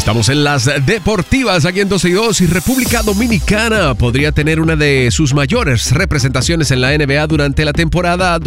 Estamos en las deportivas aquí en 12 y 2 y República Dominicana podría tener una de sus mayores representaciones en la NBA durante la temporada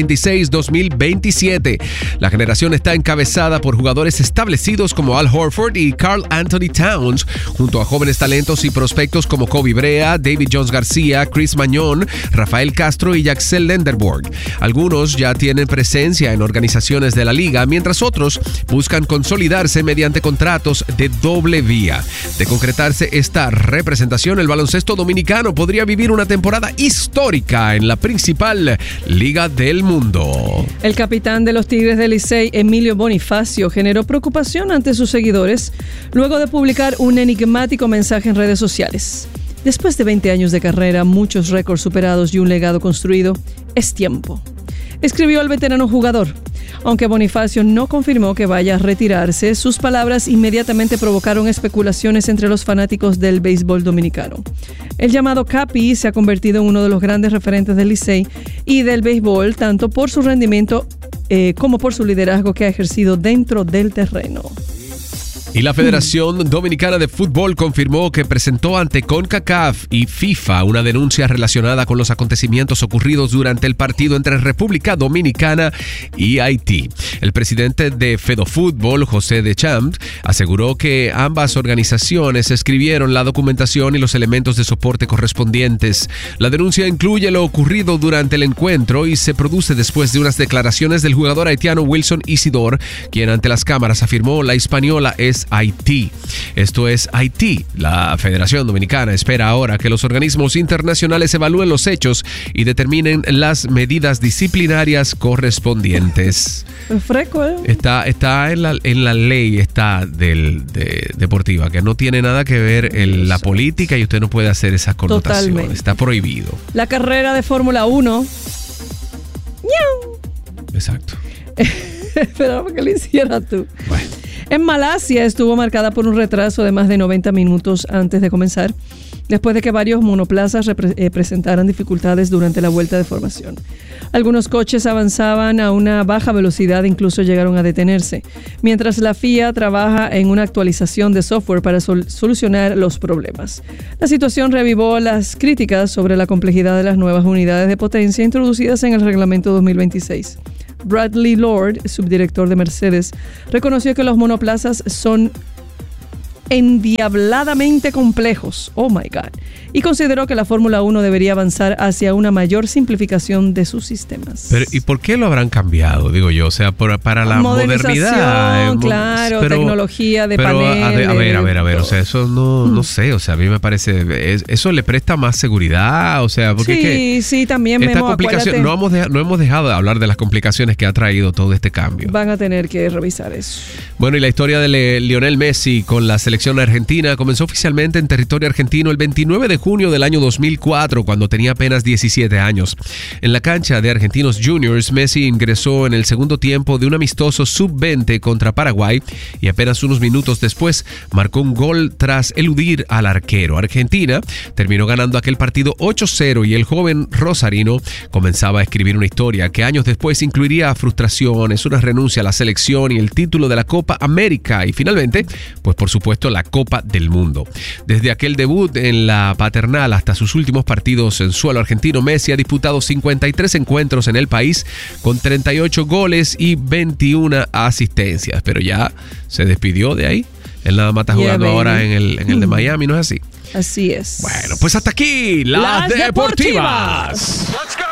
2026-2027. La generación está encabezada por jugadores establecidos como Al Horford y Karl Anthony Towns, junto a jóvenes talentos y prospectos como Kobe Brea, David Jones García, Chris Mañón, Rafael Castro y Axel Lenderborg. Algunos ya tienen presencia en organizaciones de la liga, mientras otros buscan consolidarse mediante contratos de doble vía. De concretarse esta representación, el baloncesto dominicano podría vivir una temporada histórica en la principal liga del mundo. El capitán de los Tigres del Licey, Emilio Bonifacio, generó preocupación ante sus seguidores luego de publicar un enigmático mensaje en redes sociales. Después de 20 años de carrera, muchos récords superados y un legado construido, es tiempo, escribió el veterano jugador. Aunque Bonifacio no confirmó que vaya a retirarse, sus palabras inmediatamente provocaron especulaciones entre los fanáticos del béisbol dominicano. El llamado Capi se ha convertido en uno de los grandes referentes del Licey y del béisbol, tanto por su rendimiento como por su liderazgo que ha ejercido dentro del terreno. Y la Federación Dominicana de Fútbol confirmó que presentó ante CONCACAF y FIFA una denuncia relacionada con los acontecimientos ocurridos durante el partido entre República Dominicana y Haití. El presidente de Fedofútbol, José Deschamps, aseguró que ambas organizaciones escribieron la documentación y los elementos de soporte correspondientes. La denuncia incluye lo ocurrido durante el encuentro y se produce después de unas declaraciones del jugador haitiano Wilson Isidor, quien ante las cámaras afirmó la hispaniola es Haití. Esto es Haití. La Federación Dominicana espera ahora que los organismos internacionales evalúen los hechos y determinen las medidas disciplinarias correspondientes. Freco, ¿eh? Está en la ley deportiva, que no tiene nada que ver en la política y usted no puede hacer esas connotaciones. Totalmente. Está prohibido. La carrera de Fórmula 1. Exacto. Esperaba que lo hicieras tú. Bueno. En Malasia estuvo marcada por un retraso de más de 90 minutos antes de comenzar, después de que varios monoplazas presentaran dificultades durante la vuelta de formación. Algunos coches avanzaban a una baja velocidad e incluso llegaron a detenerse, mientras la FIA trabaja en una actualización de software para solucionar los problemas. La situación reavivó las críticas sobre la complejidad de las nuevas unidades de potencia introducidas en el reglamento 2026. Bradley Lord, subdirector de Mercedes, reconoció que los monoplazas son endiabladamente complejos, oh my God, y consideró que la Fórmula 1 debería avanzar hacia una mayor simplificación de sus sistemas. Pero ¿y por qué lo habrán cambiado? Digo yo, o sea, para la modernidad. Claro, tecnología de paneles. A ver, o sea, eso no sé, o sea, a mí me parece, eso le presta más seguridad, o sea, porque sí, también esta complicación, no hemos dejado de hablar de las complicaciones que ha traído todo este cambio. Van a tener que revisar eso. Bueno, y la historia de Lionel Messi con la selección argentina comenzó oficialmente en territorio argentino el 29 de junio del año 2004, cuando tenía apenas 17 años. En la cancha de Argentinos Juniors, Messi ingresó en el segundo tiempo de un amistoso sub-20 contra Paraguay y apenas unos minutos después marcó un gol tras eludir al arquero. Argentina terminó ganando aquel partido 8-0 y el joven rosarino comenzaba a escribir una historia que años después incluiría frustraciones, una renuncia a la selección y el título de la Copa América y finalmente, pues por supuesto, la Copa del Mundo. Desde aquel debut en la paternal hasta sus últimos partidos en suelo argentino, Messi ha disputado 53 encuentros en el país con 38 goles y 21 asistencias, pero ya se despidió de ahí. Él nada más está jugando ahora en el de Miami, ¿no es así? Así es. Bueno, pues hasta aquí las deportivas. Let's go.